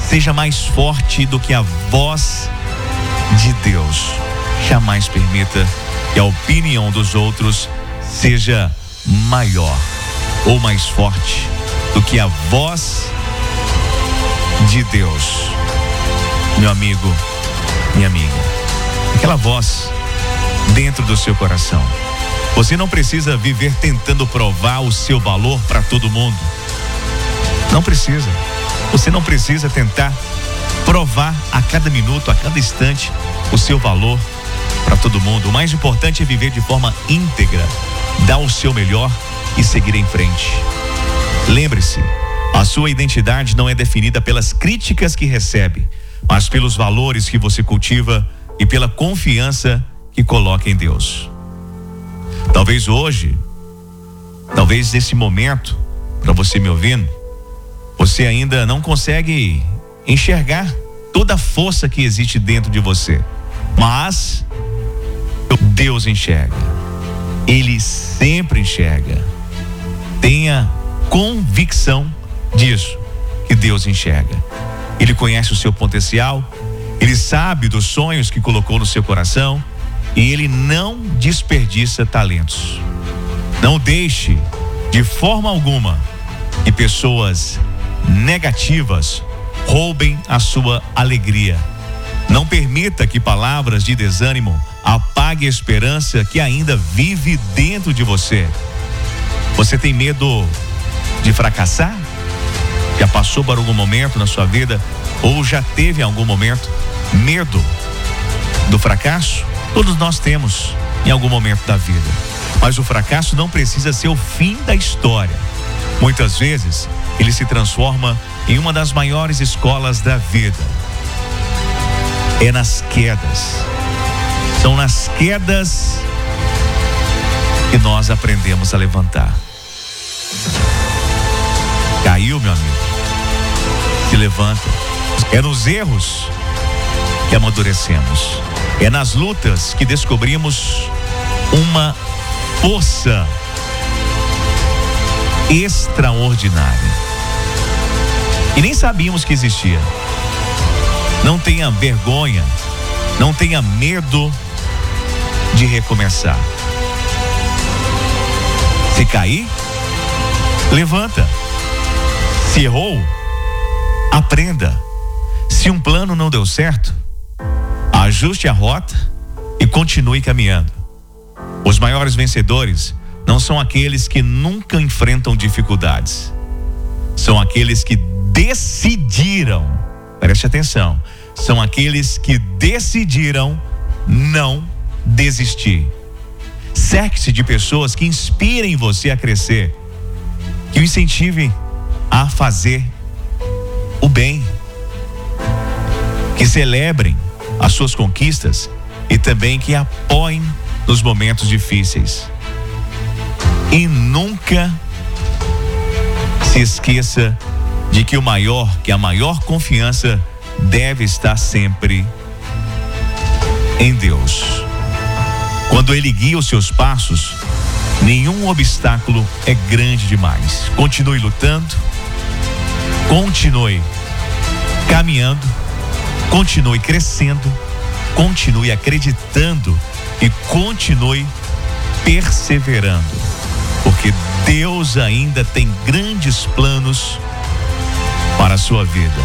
seja mais forte do que a voz de Deus. Jamais permita que a opinião dos outros seja maior ou mais forte do que a voz de Deus. Meu amigo, minha amiga, aquela voz dentro do seu coração. Você não precisa viver tentando provar o seu valor para todo mundo. Não precisa. Você não precisa tentar provar a cada minuto, a cada instante, o seu valor para todo mundo. O mais importante é viver de forma íntegra, dar o seu melhor e seguir em frente. Lembre-se, a sua identidade não é definida pelas críticas que recebe, mas pelos valores que você cultiva e pela confiança que coloca em Deus. Talvez hoje, talvez nesse momento, para você me ouvindo, você ainda não consegue enxergar toda a força que existe dentro de você. Mas Deus enxerga. Ele sempre enxerga. Tenha convicção disso, que Deus enxerga. Ele conhece o seu potencial, Ele sabe dos sonhos que colocou no seu coração e Ele não desperdiça talentos. Não deixe de forma alguma que pessoas negativas roubem a sua alegria. Não permita que palavras de desânimo apaguem a esperança que ainda vive dentro de você. Você tem medo de fracassar? Já passou por algum momento na sua vida ou já teve em algum momento medo do fracasso? Todos nós temos em algum momento da vida. Mas o fracasso não precisa ser o fim da história. Muitas vezes ele se transforma em uma das maiores escolas da vida. É nas quedas. São nas quedas que nós aprendemos a levantar. Caiu, meu amigo? Se levanta. É nos erros que amadurecemos. É nas lutas que descobrimos uma força extraordinária. E nem sabíamos que existia. Não tenha vergonha, não tenha medo de recomeçar. Se cair, levanta. Se errou, aprenda. Se um plano não deu certo, ajuste a rota e continue caminhando. Os maiores vencedores não são aqueles que nunca enfrentam dificuldades. São aqueles que decidiram, preste atenção, são aqueles que decidiram não desistir. Cerque-se de pessoas que inspirem você a crescer, que o incentivem a fazer o bem, que celebrem as suas conquistas e também que apoiem nos momentos difíceis. E nunca se esqueça de que a maior confiança deve estar sempre em Deus. Quando Ele guia os seus passos, nenhum obstáculo é grande demais. Continue lutando, continue caminhando, continue crescendo, continue acreditando e continue perseverando, porque Deus ainda tem grandes planos para a sua vida.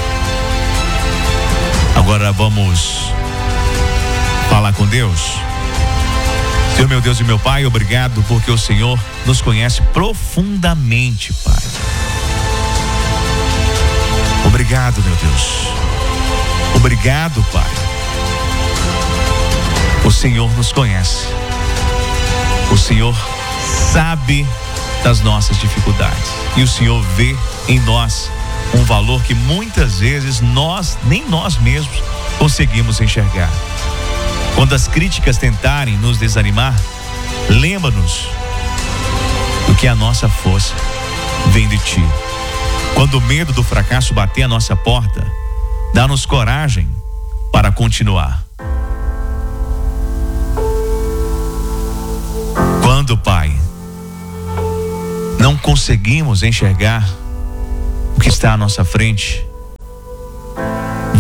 Agora vamos falar com Deus. Senhor, meu Deus e meu Pai, obrigado porque o Senhor nos conhece profundamente, Pai. Obrigado, meu Deus. Obrigado, Pai. O Senhor nos conhece. O Senhor sabe das nossas dificuldades. E o Senhor vê em nós um valor que muitas vezes nem nós mesmos conseguimos enxergar. Quando as críticas tentarem nos desanimar, lembra-nos do que a nossa força vem de Ti. Quando o medo do fracasso bater a nossa porta, dá-nos coragem para continuar. Quando, Pai, não conseguimos enxergar o que está à nossa frente,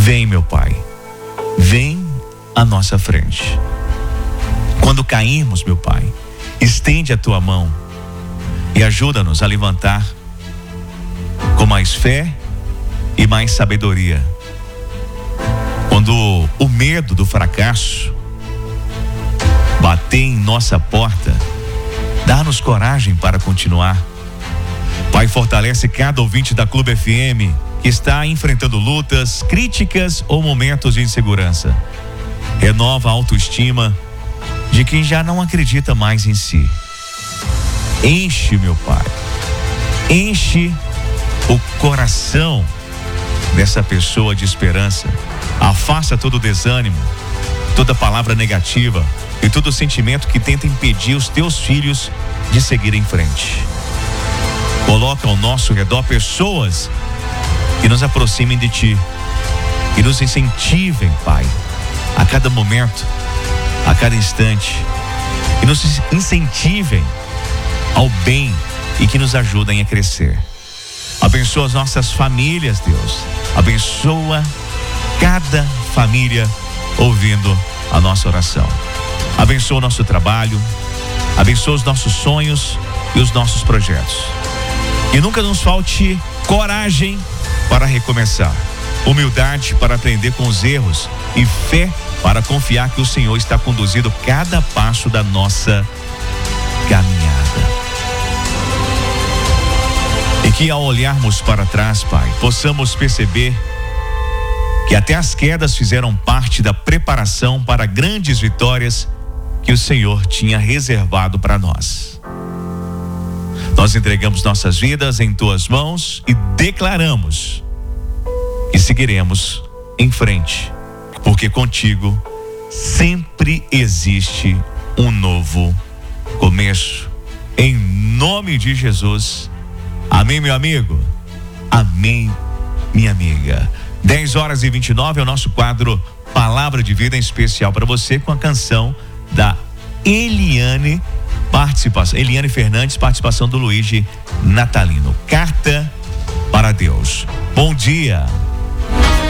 Vem, meu Pai, vem à nossa frente. Quando cairmos, meu Pai, estende a tua mão e ajuda-nos a levantar com mais fé e mais sabedoria. Quando o medo do fracasso bater em nossa porta, dá-nos coragem para continuar. Pai, fortalece cada ouvinte da Clube FM que está enfrentando lutas, críticas ou momentos de insegurança. Renova a autoestima de quem já não acredita mais em si. Enche, meu Pai, enche o coração dessa pessoa de esperança. Afasta todo desânimo, toda palavra negativa e todo sentimento que tenta impedir os teus filhos de seguir em frente. Coloca ao nosso redor pessoas que nos aproximem de Ti e nos incentivem, Pai, a cada momento, a cada instante, e nos incentivem ao bem e que nos ajudem a crescer. Abençoa as nossas famílias, Deus. Abençoa cada família ouvindo a nossa oração. Abençoa o nosso trabalho, abençoa os nossos sonhos e os nossos projetos. E nunca nos falte coragem para recomeçar, humildade para aprender com os erros e fé para confiar que o Senhor está conduzindo cada passo da nossa caminhada. E que ao olharmos para trás, Pai, possamos perceber que até as quedas fizeram parte da preparação para grandes vitórias que o Senhor tinha reservado para nós. Nós entregamos nossas vidas em Tuas mãos e declaramos que seguiremos em frente, porque contigo sempre existe um novo começo. Em nome de Jesus. Amém, meu amigo. Amém, minha amiga. 10h29 é o nosso quadro Palavra de Vida, em especial para você, com a canção da Eliane Fernandes, participação do Luigi Natalino. Carta para Deus. Bom dia.